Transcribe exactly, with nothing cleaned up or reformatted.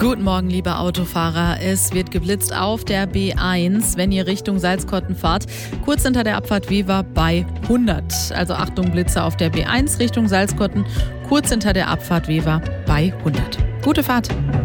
Guten Morgen, liebe Autofahrer. Es wird geblitzt auf der B eins, wenn ihr Richtung Salzkotten fahrt. Kurz hinter der Abfahrt Wever bei hundert. Also Achtung, Blitze auf der B eins Richtung Salzkotten. Kurz hinter der Abfahrt Wever bei hundert. Gute Fahrt.